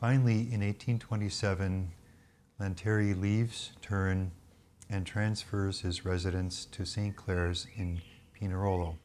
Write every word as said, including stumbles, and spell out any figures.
Finally, in eighteen twenty-seven, Lanteri leaves Turin and transfers his residence to Saint Clare's in Pinerolo.